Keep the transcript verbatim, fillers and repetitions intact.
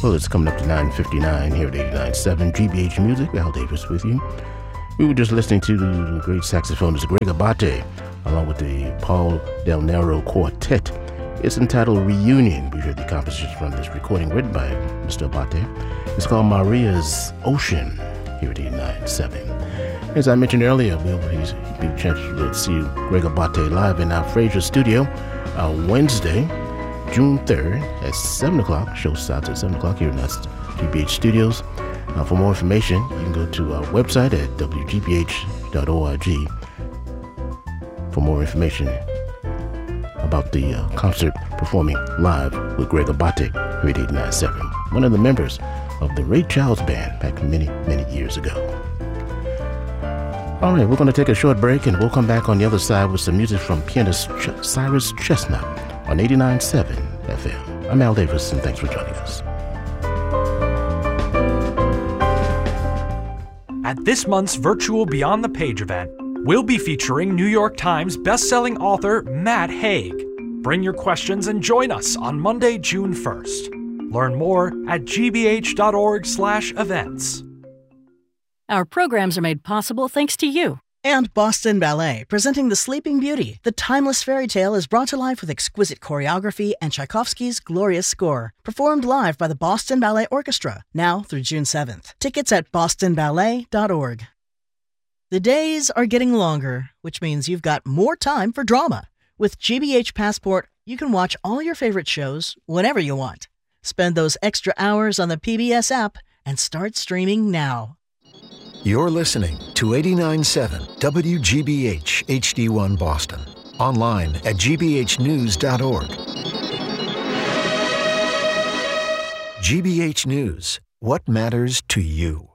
Well, it's coming up to nine fifty-nine here at eighty-nine point seven G B H Music. Al Davis with you. We were just listening to the great saxophonist Greg Abate, along with the Paul Del Nero Quartet. It's entitled Reunion. We heard the composition from this recording written by Mister Abate. It's called Maria's Ocean here at eighty-nine point seven. As I mentioned earlier, we'll be a chance to see Greg Abate live in our Fraser studio uh, Wednesday, June third at seven o'clock. Show starts at seven o'clock here in our G B H studios. Uh, for more information, you can go to our website at w g b h dot org for more information about the uh, concert performing live with Greg Abate here at eighty-nine point seven, one of the members of the Ray Charles Band back many, many years ago. All right, we're going to take a short break, and we'll come back on the other side with some music from pianist Ch- Cyrus Chestnut on eighty-nine point seven F M. I'm Al Davis, and thanks for joining us. At this month's virtual Beyond the Page event, we'll be featuring New York Times bestselling author Matt Haig. Bring your questions and join us on Monday, June first. Learn more at g b h dot org slash events. Our programs are made possible thanks to you. And Boston Ballet, presenting The Sleeping Beauty. The timeless fairy tale is brought to life with exquisite choreography and Tchaikovsky's glorious score. Performed live by the Boston Ballet Orchestra, now through June seventh. Tickets at boston ballet dot org. The days are getting longer, which means you've got more time for drama. With G B H Passport, you can watch all your favorite shows whenever you want. Spend those extra hours on the P B S app and start streaming now. You're listening to eighty-nine point seven W G B H H D one Boston. Online at g b h news dot org. G B H News. What matters to you?